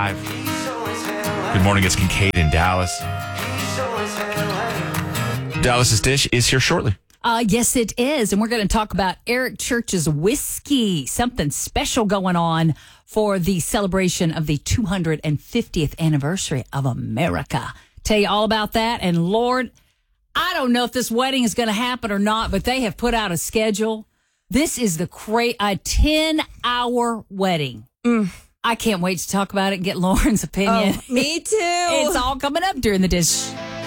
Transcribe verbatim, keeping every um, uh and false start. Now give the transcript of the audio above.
five. Good morning, it's Kincaid in Dallas. Dallas's Dish is here shortly. Uh, yes, it is. And we're going to talk about Eric Church's whiskey. Something special going on for the celebration of the two hundred fiftieth anniversary of America. Tell you all about that. And Lord, I don't know if this wedding is going to happen or not, but they have put out a schedule. This is the cra- a ten-hour wedding. Mm. I can't wait to talk about it and get Lauren's opinion. Oh, me too. It's all coming up during the Dish.